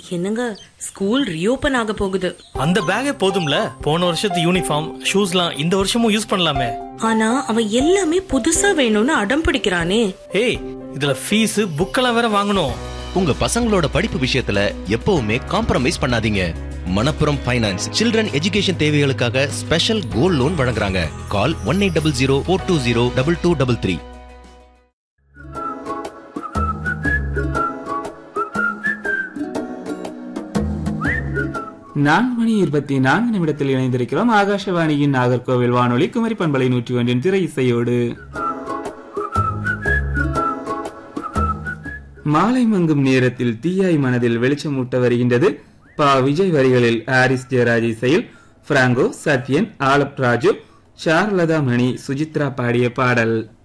என்னங்க, school reopen ஆக போகுது. அந்த பேக்கே போதும்ல, போன வருஷத்து யூனிஃபார்ம் ஷூஸ்லாம் இந்த வருஷமும் யூஸ் பண்ணலாமே. ஆனா அவன் எல்லாமே புதுசா வேணும்னு அடம் பிடிக்கிறானே. ஏய், இதுல ஃபீஸ் புக்கெல்லாம் வேற வாங்கணும். உங்க பசங்களோட படிப்பு விஷயத்துல எப்பவுமே காம்ப்ரமைஸ் பண்ணாதீங்க. மணப்புரம் ஃபைனான்ஸ் சில்ட்ரன் எஜுகேஷன் தேவைகளுக்காக ஸ்பெஷல் கோல்ட் லோன் வழங்குறாங்க. கால் 1800420223. 4:24 இணைந்திருக்கிறோம். ஆகாஷவாணியின் நாகர்கோவில் வானொலி குமரி பண்பலை 101 திரை இசையோடு. மாலை மங்கும் நேரத்தில் தீயாய் மனதில் வெளிச்சமூட்ட வருகின்றது. பா விஜய் வரிகளில் ஹாரிஸ் ஜெயராஜ் இசையில் பிராங்கோ, சத்யன், ஆலப் ராஜு, சாருலதா மணி, சுஜித்ரா பாடிய பாடல்.